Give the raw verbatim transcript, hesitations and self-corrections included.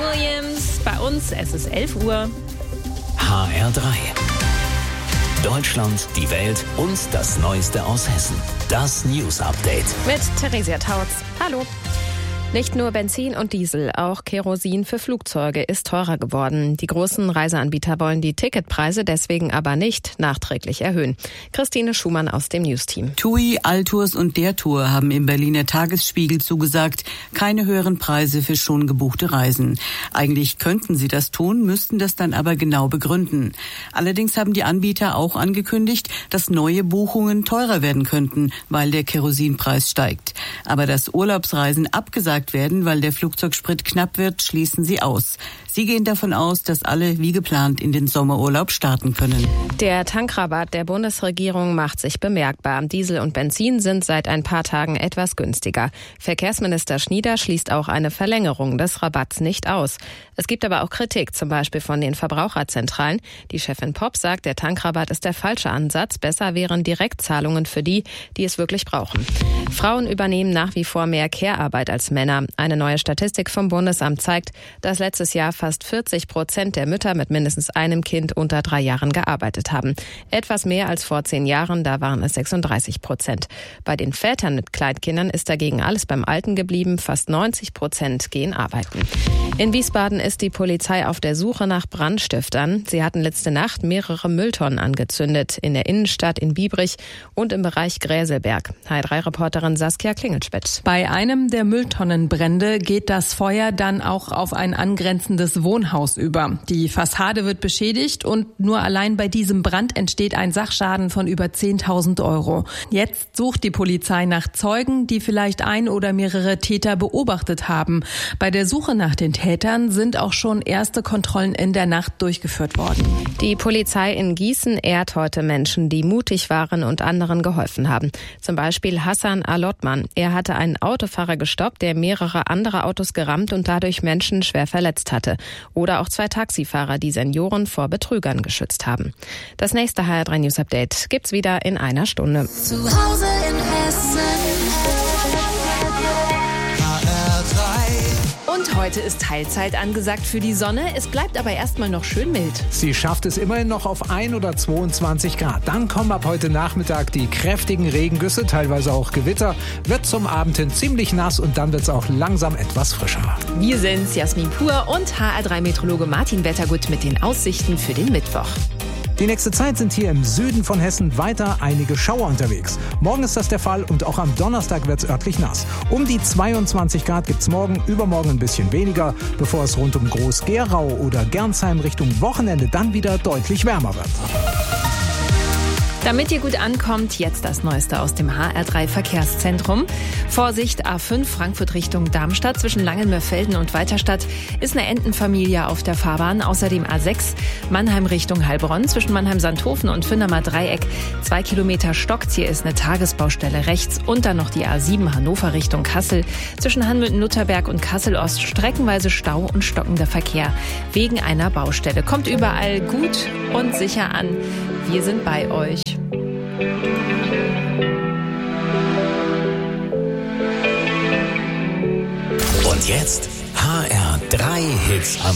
Williams. Bei uns, es ist elf Uhr. H R drei. Deutschland, die Welt und das Neueste aus Hessen. Das News Update. Mit Theresia Tautz. Hallo. Nicht nur Benzin und Diesel, auch Kerosin für Flugzeuge ist teurer geworden. Die großen Reiseanbieter wollen die Ticketpreise deswegen aber nicht nachträglich erhöhen. Christine Schumann aus dem News-Team. TUI, Altours und der Tour haben im Berliner Tagesspiegel zugesagt, keine höheren Preise für schon gebuchte Reisen. Eigentlich könnten sie das tun, müssten das dann aber genau begründen. Allerdings haben die Anbieter auch angekündigt, dass neue Buchungen teurer werden könnten, weil der Kerosinpreis steigt. Aber dass Urlaubsreisen abgesagt werden, weil der Flugzeugsprit knapp wird, schließen sie aus. Sie gehen davon aus, dass alle wie geplant in den Sommerurlaub starten können. Der Tankrabatt der Bundesregierung macht sich bemerkbar. Diesel und Benzin sind seit ein paar Tagen etwas günstiger. Verkehrsminister Schnieder schließt auch eine Verlängerung des Rabatts nicht aus. Es gibt aber auch Kritik, zum Beispiel von den Verbraucherzentralen. Die Chefin Popp sagt, der Tankrabatt ist der falsche Ansatz. Besser wären Direktzahlungen für die, die es wirklich brauchen. Frauen übernehmen nach wie vor mehr Care-Arbeit als Männer. Eine neue Statistik vom Bundesamt zeigt, dass letztes Jahr fast vierzig Prozent der Mütter mit mindestens einem Kind unter drei Jahren gearbeitet haben. Etwas mehr als vor zehn Jahren, da waren es sechsunddreißig Prozent. Bei den Vätern mit Kleinkindern ist dagegen alles beim Alten geblieben. Fast neunzig Prozent gehen arbeiten. In Wiesbaden ist die Polizei auf der Suche nach Brandstiftern. Sie hatten letzte Nacht mehrere Mülltonnen angezündet. In der Innenstadt in Biebrich und im Bereich Gräselberg. H R drei Reporterin Saskia Klingelspitz. Bei einem der Mülltonnenbrände geht das Feuer dann auch auf ein angrenzendes Wohnhaus über. Die Fassade wird beschädigt und nur allein bei diesem Brand entsteht ein Sachschaden von über zehntausend Euro. Jetzt sucht die Polizei nach Zeugen, die vielleicht ein oder mehrere Täter beobachtet haben. Bei der Suche nach den Tätern sind auch schon erste Kontrollen in der Nacht durchgeführt worden. Die Polizei in Gießen ehrt heute Menschen, die mutig waren und anderen geholfen haben. Zum Beispiel Hassan Alotman. Er hatte einen Autofahrer gestoppt, der mehrere andere Autos gerammt und dadurch Menschen schwer verletzt hatte. Oder auch zwei Taxifahrer, die Senioren vor Betrügern geschützt haben. Das nächste H R drei News Update gibt's wieder in einer Stunde. Zu Hause in Hessen. Und heute ist Teilzeit angesagt für die Sonne. Es bleibt aber erstmal noch schön mild. Sie schafft es immerhin noch auf ein oder zweiundzwanzig Grad. Dann kommen ab heute Nachmittag die kräftigen Regengüsse, teilweise auch Gewitter. Wird zum Abend hin ziemlich nass und dann wird es auch langsam etwas frischer. Wir sind's, Jasmin Pur und H R drei Meteorologe Martin Wettergut mit den Aussichten für den Mittwoch. Die nächste Zeit sind hier im Süden von Hessen weiter einige Schauer unterwegs. Morgen ist das der Fall und auch am Donnerstag wird es örtlich nass. Um die zweiundzwanzig Grad gibt es morgen, übermorgen ein bisschen weniger, bevor es rund um Groß-Gerau oder Gernsheim Richtung Wochenende dann wieder deutlich wärmer wird. Damit ihr gut ankommt, jetzt das Neueste aus dem H R drei Verkehrszentrum. Vorsicht, A fünf Frankfurt Richtung Darmstadt zwischen Langenmörfelden und Weiterstadt ist eine Entenfamilie auf der Fahrbahn. Außerdem A sechs Mannheim Richtung Heilbronn zwischen Mannheim-Sandhofen und Findermer Dreieck. Zwei Kilometer stockt, hier ist eine Tagesbaustelle rechts. Und dann noch die A sieben Hannover Richtung Kassel zwischen Hanmüthen-Lutherberg und Kassel-Ost. Streckenweise Stau und stockender Verkehr wegen einer Baustelle. Kommt überall gut und sicher an. Wir sind bei euch. Und jetzt H R drei Hits am